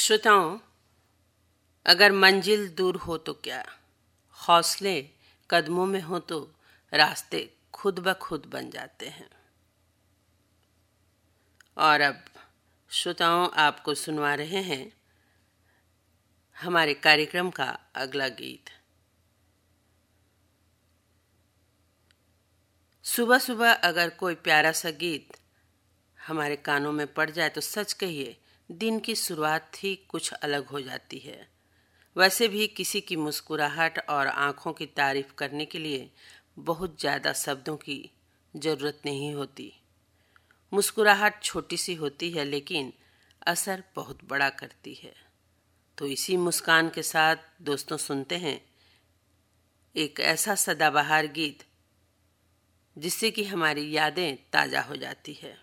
श्रोताओं, अगर मंजिल दूर हो तो क्या, हौसले कदमों में हो तो रास्ते खुद ब खुद बन जाते हैं। और अब श्रोताओं, आपको सुनवा रहे हैं हमारे कार्यक्रम का अगला गीत। सुबह सुबह अगर कोई प्यारा सा गीत हमारे कानों में पड़ जाए तो सच कहिए, दिन की शुरुआत ही कुछ अलग हो जाती है। वैसे भी किसी की मुस्कुराहट और आंखों की तारीफ करने के लिए बहुत ज़्यादा शब्दों की ज़रूरत नहीं होती। मुस्कुराहट छोटी सी होती है लेकिन असर बहुत बड़ा करती है। तो इसी मुस्कान के साथ दोस्तों सुनते हैं एक ऐसा सदाबहार गीत जिससे कि हमारी यादें ताज़ा हो जाती है।